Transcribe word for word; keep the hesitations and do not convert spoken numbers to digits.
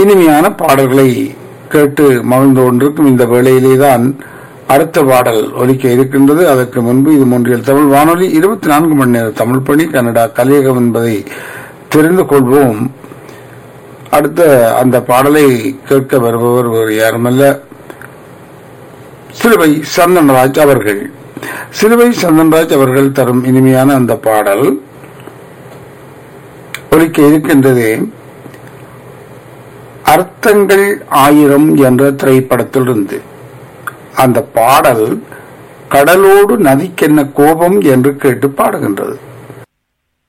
இனிமையான பாடல்களை கேட்டு மகிழ்ந்து கொண்டிருக்கும் இந்த வேளையிலேதான் அடுத்த பாடல் ஒலிக்க இருக்கின்றது. அதற்கு முன்பு இது மூன்றில் தமிழ் வானொலி இருபத்தி நான்கு மணி நேர தமிழ் பணி கனடா கலையகம் என்பதை தெரிந்து கொள்வோம். அடுத்த அந்த பாடலை கேட்க வருபவர் வேறு யாருமல்ல, சிலுவை சந்தன்ராஜ் அவர்கள். சிலுவை சந்தன்ராஜ் அவர்கள் தரும் இனிமையான அந்த பாடல் ஒலிக்க இருக்கின்றது. அர்த்தங்கள் ஆயிரம் என்ற திரைப்படத்திலிருந்து அந்த பாடல் கடலோடு நதிக்கென்ன கோபம் என்று கேட்டு பாடுகின்றது.